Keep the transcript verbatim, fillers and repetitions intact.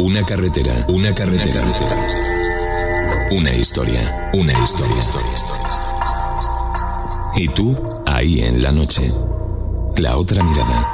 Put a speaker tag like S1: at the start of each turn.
S1: Una carretera, una carretera, una carretera. Una historia, una historia, historia, historia, historia. Y tú, ahí en la noche. La otra mirada.